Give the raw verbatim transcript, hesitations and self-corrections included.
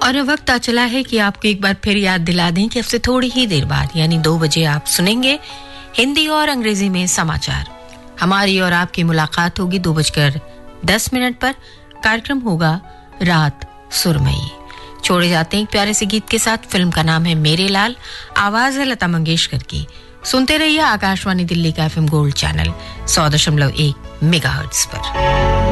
और वक्त आ चला है कि आपको एक बार फिर याद दिला दें कि अब से थोड़ी ही देर बाद यानी दो बजे आप सुनेंगे हिंदी और अंग्रेजी में समाचार। हमारी और आपकी मुलाकात होगी दो बजकर दस मिनट पर। कार्यक्रम होगा रात सुरमई। छोड़े जाते हैं एक प्यारे से गीत के साथ। फिल्म का नाम है मेरे लाल, आवाज है लता मंगेशकर की। सुनते रहिए आकाशवाणी दिल्ली का एफएम गोल्ड चैनल सौ दशमलव एक मेगाहर्ट्ज पर।